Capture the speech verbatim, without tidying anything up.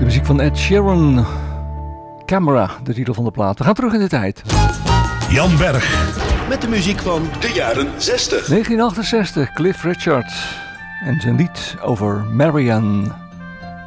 muziek van Ed Sheeran. Camera, de titel van de plaat. We gaan terug in de tijd. Jan Berg. Met de muziek van de jaren zestig. negentien achtenzestig, Cliff Richard. En zijn lied over Marianne.